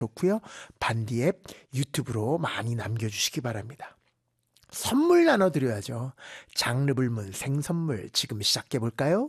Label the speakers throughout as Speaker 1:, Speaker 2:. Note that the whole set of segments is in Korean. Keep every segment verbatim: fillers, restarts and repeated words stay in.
Speaker 1: 그렇고요. 반디 앱, 유튜브로 많이 남겨주시기 바랍니다. 선물 나눠드려야죠. 장르불문 생선물 지금 시작해볼까요?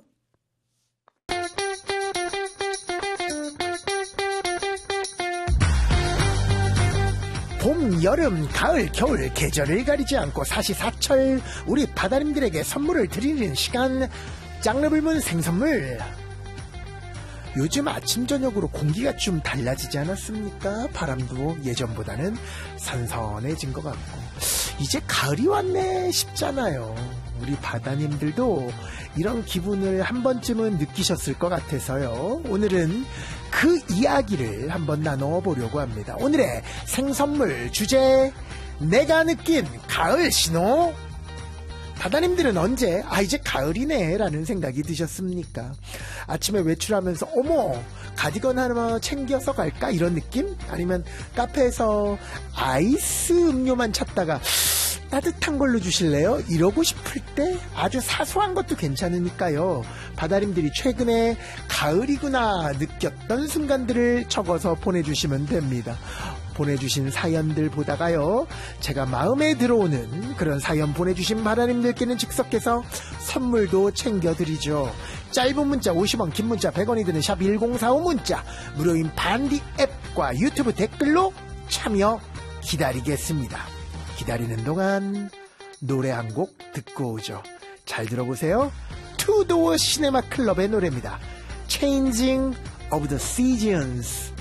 Speaker 1: 봄, 여름, 가을, 겨울 계절을 가리지 않고 사시사철 우리 바다님들에게 선물을 드리는 시간, 장르불문 생선물. 요즘 아침 저녁으로 공기가 좀 달라지지 않았습니까? 바람도 예전보다는 선선해진 것 같고 이제 가을이 왔네 싶잖아요. 우리 바다님들도 이런 기분을 한 번쯤은 느끼셨을 것 같아서요. 오늘은 그 이야기를 한번 나눠보려고 합니다. 오늘의 생선물 주제, 내가 느낀 가을 신호. 바다님들은 언제 아 이제 가을이네 라는 생각이 드셨습니까? 아침에 외출하면서 어머 가디건 하나 챙겨서 갈까 이런 느낌? 아니면 카페에서 아이스 음료만 찾다가 따뜻한 걸로 주실래요? 이러고 싶을 때 아주 사소한 것도 괜찮으니까요. 바다님들이 최근에 가을이구나 느꼈던 순간들을 적어서 보내주시면 됩니다. 보내주신 사연들 보다가요, 제가 마음에 들어오는 그런 사연 보내주신 바다님들께는 즉석해서 선물도 챙겨드리죠. 짧은 문자 오십 원, 긴 문자 백 원이 드는 샵 일공사오 문자, 무료인 반디 앱과 유튜브 댓글로 참여 기다리겠습니다. 기다리는 동안 노래 한 곡 듣고 오죠. 잘 들어보세요. 투도어 시네마 클럽의 노래입니다. Changing of the Seasons.